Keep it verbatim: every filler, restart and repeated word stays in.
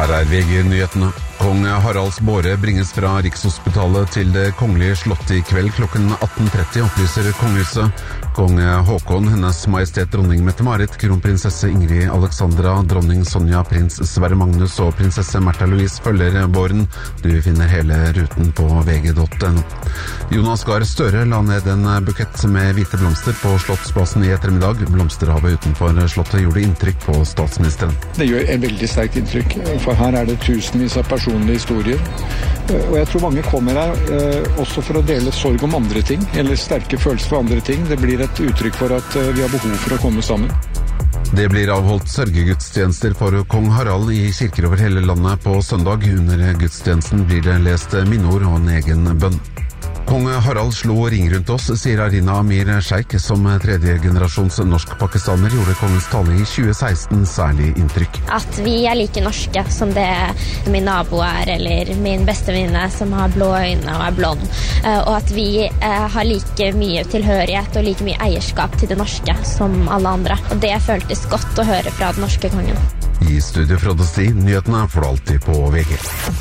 Her er V G-nyhetene. Kong Haralds båre bringes fra Rikshospitalet til det kongelige slottet i kveld klokken atten tretti, opplyser kongehuset. Kong Håkon, hennes majestet dronning Mette-Marit, kronprinsesse Ingrid Alexandra, dronning Sonja, prins Sverre Magnus og prinsesse Märtha Louise følger båren. Du finner hele ruten på V G punktum no. Jonas Gahr Støre la ned en bukett med hvite blomster på Slottsplassen i ettermiddag. Blomsterhavet utenfor slottet gjorde inntrykk på statsministeren. Det gjør et veldig sterkt inntrykk, for her er det tusenvis av personlige historier. Og jeg tror mange kommer her også for å dele sorg om andre ting, eller sterke følelser for andre ting. Det blir et uttrykk for at vi har behov for å komme sammen. Det blir avholdt sørgegudstjenester for kong Harald i kirker over hele landet på søndag. Under gudstjenesten blir det lest minneord og en egen bønn. Kong Harald slo ring rundt oss, sier Arina Amir Sheikh, som tredje generasjons norsk-pakistaner gjorde kongens tale i tjue seksten særlig inntrykk. At vi er like norske som det min nabo er, eller min bestevenninne som har blå øyne og er blond. Og at vi har like mye tilhørighet og like mye eierskap til det norske som alle andre. Og det føltes godt å høre fra den norske kongen. I studio Frode Sti, nyhetene får du alltid på V G.